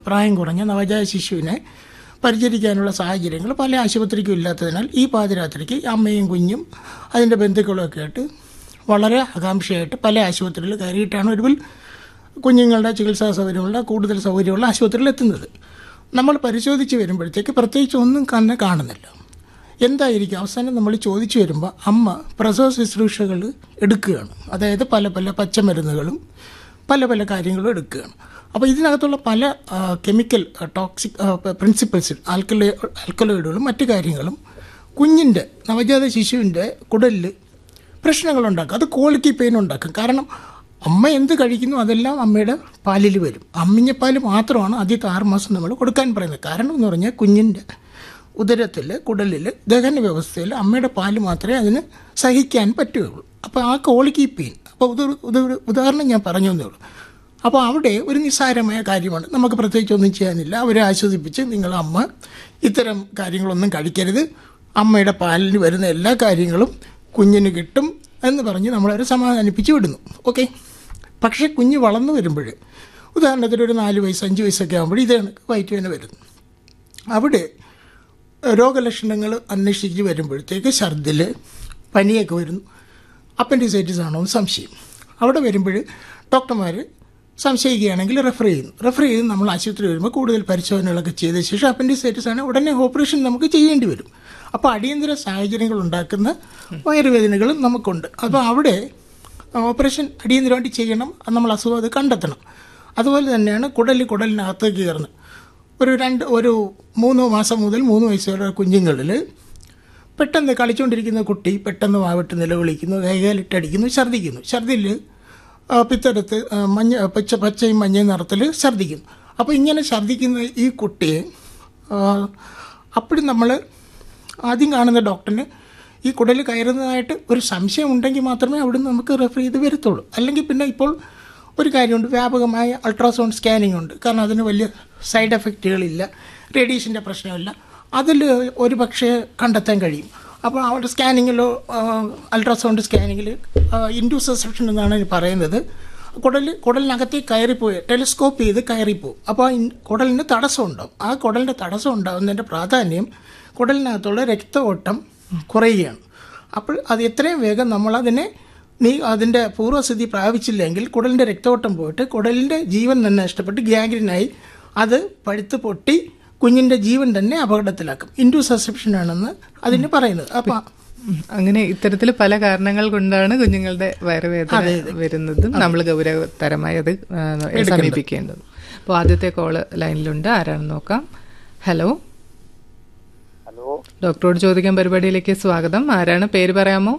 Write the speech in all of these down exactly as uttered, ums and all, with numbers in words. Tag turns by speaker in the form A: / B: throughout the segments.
A: പ്രായം കുറഞ്ഞ നവജാത ശിശുവിനെ പരിചരിക്കാനുള്ള സാഹചര്യങ്ങൾ പല ആശുപത്രിക്കും ഇല്ലാത്തതിനാൽ ഈ പാതിരാത്രിക്ക് അമ്മയും കുഞ്ഞും അതിൻ്റെ ബന്ധുക്കളുമൊക്കെ ആയിട്ട് വളരെ ആകാംക്ഷയായിട്ട് പല ആശുപത്രിയിൽ കയറിയിട്ടാണ് ഒടുവിൽ കുഞ്ഞുങ്ങളുടെ ചികിത്സാ സൗകര്യമുള്ള കൂടുതൽ സൗകര്യമുള്ള ആശുപത്രിയിൽ എത്തുന്നത്. നമ്മൾ പരിശോധിച്ച് വരുമ്പോഴത്തേക്ക് പ്രത്യേകിച്ച് ഒന്നും തന്നെ കാണുന്നില്ല. എന്തായിരിക്കും അവസാനം നമ്മൾ ചോദിച്ചു വരുമ്പോൾ അമ്മ പ്രസവ ശുശ്രൂഷകൾ എടുക്കുകയാണ്. അതായത് പല പല പച്ചമരുന്നുകളും പല പല കാര്യങ്ങളും എടുക്കുകയാണ്. അപ്പോൾ ഇതിനകത്തുള്ള പല കെമിക്കൽ ടോക്സിക് പ്രിൻസിപ്പിൾസ് ആൽക്കലോ ആൽക്കലോയിഡുകളും മറ്റു കാര്യങ്ങളും കുഞ്ഞിൻ്റെ നവജാത ശിശുവിൻ്റെ കുടലിൽ പ്രശ്നങ്ങളുണ്ടാക്കും. അത് ക്വാളിറ്റി പെയിൻ ഉണ്ടാക്കും. കാരണം അമ്മ എന്ത് കഴിക്കുന്നു അതെല്ലാം അമ്മയുടെ പാലിൽ വരും. അമ്മിഞ്ഞപ്പാൽ മാത്രമാണ് ആദ്യത്തെ ആറ് മാസം നമ്മൾ കൊടുക്കാൻ പറയുന്നത്. കാരണം എന്ന് പറഞ്ഞാൽ കുഞ്ഞിൻ്റെ ഉദരത്തിൽ കുടലിൽ ദഹന വ്യവസ്ഥയിൽ അമ്മയുടെ പാല് മാത്രമേ അതിന് സഹിക്കാൻ പറ്റുകയുള്ളൂ. അപ്പോൾ ആ ക്വാളിറ്റി പെയിൻ അപ്പോൾ ഉദ ഉദാഹരണം ഞാൻ പറഞ്ഞു തന്നേ ഉള്ളൂ. അപ്പോൾ അവിടെ ഒരു നിസ്സാരമായ കാര്യമാണ്, നമുക്ക് പ്രത്യേകിച്ച് ഒന്നും ചെയ്യാനില്ല. അവരെ ആശ്വസിപ്പിച്ച് നിങ്ങൾ അമ്മ ഇത്തരം കാര്യങ്ങളൊന്നും കഴിക്കരുത്, അമ്മയുടെ പാലിന് വരുന്ന എല്ലാ കാര്യങ്ങളും കുഞ്ഞിന് കിട്ടും എന്ന് പറഞ്ഞ് നമ്മളവരെ സമാധാനിപ്പിച്ച് വിടുന്നു. ഓക്കെ. പക്ഷേ കുഞ്ഞ് വളർന്നു വരുമ്പോൾ ഉദാഹരണത്തിന് ഒരു നാല് വയസ്സ് അഞ്ച് വയസ്സൊക്കെ ആകുമ്പോൾ ഇതാണ് വയറ്റുവേദന വരുന്നു. അവിടെ രോഗലക്ഷണങ്ങൾ അന്വേഷിച്ച് വരുമ്പോഴത്തേക്ക് ഛർദിൽ പനിയൊക്കെ വരുന്നു. അപ്പൻഡിസൈറ്റിസ് ആണോ എന്ന് സംശയം. അവിടെ വരുമ്പോൾ ഡോക്ടർമാർ സംശയിക്കുകയാണെങ്കിൽ റെഫർ ചെയ്യുന്നു. റെഫർ ചെയ്ത് നമ്മൾ ആശുപത്രി വരുമ്പോൾ കൂടുതൽ പരിശോധനകളൊക്കെ ചെയ്ത ശേഷം അപ്പൻഡിസൈറ്റിസ് ആണ് ഉടനെ ഓപ്പറേഷൻ നമുക്ക് ചെയ്യേണ്ടി വരും. അപ്പോൾ അടിയന്തര സാഹചര്യങ്ങൾ ഉണ്ടാക്കുന്ന വയറുവേദനകളും നമുക്കുണ്ട്. അപ്പോൾ അവിടെ ഓപ്പറേഷൻ അടിയന്തരമായിട്ട് ചെയ്യണം, നമ്മൾ അസുഖം അത് കണ്ടെത്തണം. അതുപോലെ തന്നെയാണ് കുടൽ കുടലിനകത്തേക്ക് കയറുന്നത്. ഒരു രണ്ട് ഒരു മൂന്ന് മാസം മുതൽ മൂന്ന് വയസ്സ് വരെ കുഞ്ഞുങ്ങളിൽ പെട്ടെന്ന് കളിച്ചുകൊണ്ടിരിക്കുന്ന കുട്ടി പെട്ടെന്ന് വാവിട്ട് നിലവിളിക്കുന്നു, കൈകാലിട്ടടിക്കുന്നു, ഛർദ്ദിക്കുന്നു. ഛർദിൽ പിത്തെടുത്ത് മഞ്ഞ പച്ച പച്ചയും മഞ്ഞയും നിറത്തിൽ ഛർദ്ദിക്കുന്നു. അപ്പോൾ ഇങ്ങനെ ഛർദ്ദിക്കുന്ന ഈ കുട്ടിയെ അപ്പോഴും നമ്മൾ ആദ്യം കാണുന്ന ഡോക്ടറിന് ഈ കുടൽ കയറുന്നതായിട്ട് ഒരു സംശയം ഉണ്ടെങ്കിൽ മാത്രമേ അവിടുന്ന് നമുക്ക് റെഫർ ചെയ്ത് വരത്തുള്ളൂ. അല്ലെങ്കിൽ പിന്നെ ഇപ്പോൾ ഒരു കാര്യമുണ്ട്, വ്യാപകമായ അൾട്രാസൗണ്ട് സ്കാനിങ് ഉണ്ട്. കാരണം അതിന് വലിയ സൈഡ് എഫക്റ്റുകളില്ല, റേഡിയേഷൻ്റെ പ്രശ്നമില്ല. അതിൽ ഒരു പക്ഷേ കണ്ടെത്താൻ കഴിയും. അപ്പോൾ അവിടെ സ്കാനിങ്ങിലോ അൾട്രാസൗണ്ട് സ്കാനിങ്ങിൽ ഇൻഡ്യൂസെപ്ഷൻ എന്നാണ് പറയുന്നത്. കുടൽ കുടലിനകത്തേക്ക് കയറിപ്പോയി ടെലിസ്കോപ്പ് ചെയ്ത് കയറിപ്പോവും. അപ്പോൾ കുടലിന് തടസ്സം ഉണ്ടാവും. ആ കുടലിൻ്റെ തടസ്സം ഉണ്ടാകുന്നതിൻ്റെ പ്രാധാന്യം കുടലിനകത്തുള്ള രക്തഓട്ടം കുറയുകയാണ്. അപ്പോൾ അത് എത്രയും വേഗം നമ്മളതിനെ നീ അതിൻ്റെ പൂർവ്വസ്ഥിതി പ്രാപിച്ചില്ലെങ്കിൽ കുടലിൻ്റെ രക്തഓട്ടം പോയിട്ട് കുടലിൻ്റെ ജീവൻ തന്നെ നഷ്ടപ്പെട്ട് ഗ്യാങ്ഗ്രീനായി അത് പഴുത്ത് പൊട്ടി കുഞ്ഞിൻ്റെ ജീവൻ തന്നെ അപകടത്തിലാക്കും. ഇൻഡ്യൂസെപ്ഷൻ ആണെന്ന് അതിന് പറയുന്നത്. അപ്പം
B: അങ്ങനെ ഇത്തരത്തിൽ പല കാരണങ്ങൾ കൊണ്ടാണ് കുഞ്ഞുങ്ങളുടെ വയറുവേദന വരുന്നതും നമ്മൾ ഗൗരവതരമായി അത് സമീപിക്കേണ്ടത്. അപ്പോൾ ആദ്യത്തെ കോള് ലൈനിലുണ്ട്, ആരാണെന്ന് നോക്കാം. ഹലോ
C: ഹലോ
B: ഡോക്ടറോട് ചോദിക്കാൻ പരിപാടിയിലേക്ക് സ്വാഗതം. ആരാണ്, പേര് പറയാമോ?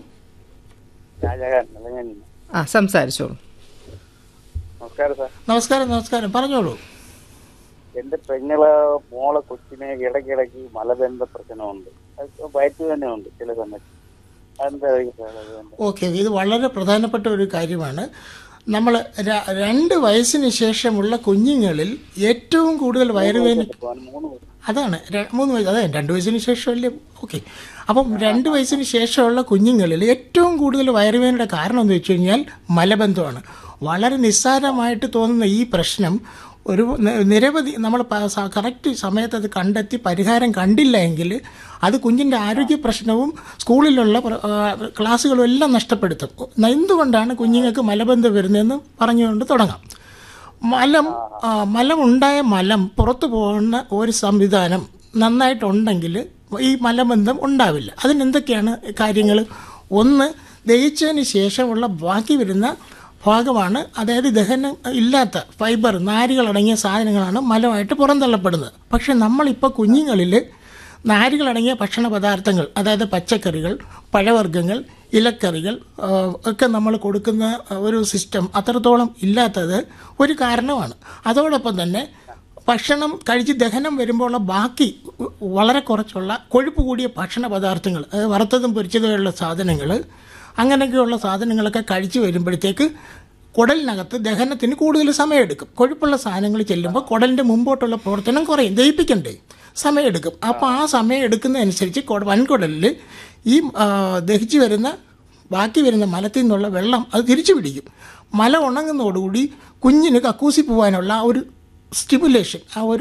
B: ആ സംസാരിച്ചോളൂ.
C: നമസ്കാരം സാർ.
A: നമസ്കാരം നമസ്കാരം പറഞ്ഞോളൂ.
C: എന്റെ പെങ്ങളെ മോളെ കൊച്ചിനെ ഇടയ്ക്കിടയ്ക്ക് മലബന്ധ പ്രശ്നമുണ്ട്, വയറ്റ് തന്നെ ഉണ്ട് ചില സമയത്ത്.
A: ഓക്കെ, ഇത് വളരെ പ്രധാനപ്പെട്ട ഒരു കാര്യമാണ്. നമ്മൾ രണ്ട് വയസ്സിന് ശേഷമുള്ള കുഞ്ഞുങ്ങളിൽ ഏറ്റവും കൂടുതൽ വയറുവേദന അതാണ് മൂന്ന് വയസ്സ്, അതെ രണ്ട് വയസ്സിന് ശേഷമല്ലേ. ഓക്കെ, അപ്പം രണ്ട് വയസ്സിന് ശേഷമുള്ള കുഞ്ഞുങ്ങളിൽ ഏറ്റവും കൂടുതൽ വയറുവേദനയുടെ കാരണം എന്ന് വെച്ച് കഴിഞ്ഞാൽ മലബന്ധമാണ്. വളരെ നിസ്സാരമായിട്ട് തോന്നുന്ന ഈ പ്രശ്നം ഒരു നിരവധി നമ്മൾ കറക്റ്റ് സമയത്ത് അത് കണ്ടെത്തി പരിഹാരം കണ്ടില്ല എങ്കിൽ അത് കുഞ്ഞിൻ്റെ ആരോഗ്യ പ്രശ്നവും സ്കൂളിലുള്ള ക്ലാസ്സുകളും എല്ലാം നഷ്ടപ്പെടുത്തും. എന്തുകൊണ്ടാണ് കുഞ്ഞുങ്ങൾക്ക് മലബന്ധം വരുന്നതെന്ന് പറഞ്ഞുകൊണ്ട് തുടങ്ങാം. മലം മലം ഉണ്ടായ മലം പുറത്തു പോകുന്ന ഒരു സംവിധാനം നന്നായിട്ടുണ്ടെങ്കിൽ ഈ മലബന്ധം ഉണ്ടാവില്ല. അതിനെന്തൊക്കെയാണ് കാര്യങ്ങൾ? ഒന്ന്, ദഹിച്ചതിന് ശേഷമുള്ള ബാക്കി വരുന്ന ഭാഗമാണ്, അതായത് ദഹനം ഇല്ലാത്ത ഫൈബർ നാരുകളടങ്ങിയ സാധനങ്ങളാണ് മലമായിട്ട് പുറന്തള്ളപ്പെടുന്നത്. പക്ഷെ നമ്മളിപ്പോൾ കുഞ്ഞുങ്ങളിൽ നാരുകളടങ്ങിയ ഭക്ഷണ പദാർത്ഥങ്ങൾ, അതായത് പച്ചക്കറികൾ, പഴവർഗ്ഗങ്ങൾ, ഇലക്കറികൾ ഒക്കെ നമ്മൾ കൊടുക്കുന്ന ഒരു സിസ്റ്റം അത്രത്തോളം ഇല്ലാത്തത് ഒരു കാരണമാണ്. അതോടൊപ്പം തന്നെ ഭക്ഷണം കഴിച്ച് ദഹനം വരുമ്പോഴുള്ള ബാക്കി വളരെ കുറച്ചുള്ള കൊഴുപ്പ് കൂടിയ ഭക്ഷണ പദാർത്ഥങ്ങൾ, അതായത് വറുത്തതും പൊരിച്ചതുമുള്ള സാധനങ്ങൾ, അങ്ങനെയൊക്കെയുള്ള സാധനങ്ങളൊക്കെ കഴിച്ചു വരുമ്പോഴത്തേക്ക് കുടലിനകത്ത് ദഹനത്തിന് കൂടുതൽ സമയമെടുക്കും. കൊഴുപ്പുള്ള സാധനങ്ങൾ ചെല്ലുമ്പോൾ കുടലിൻ്റെ മുമ്പോട്ടുള്ള പ്രവർത്തനം കുറയും, ദഹിപ്പിക്കണ്ടേ, സമയമെടുക്കും. അപ്പോൾ ആ സമയം എടുക്കുന്നതനുസരിച്ച് വൻകുടലിൽ ഈ ദഹിച്ച് വരുന്ന ബാക്കി വരുന്ന മലത്തിൽ നിന്നുള്ള വെള്ളം അത് തിരിച്ചു പിടിക്കും. മല ഉണങ്ങുന്നതോടുകൂടി കുഞ്ഞിന് കക്കൂസി പോകാനുള്ള ഒരു സ്റ്റിമുലേഷൻ, ആ ഒരു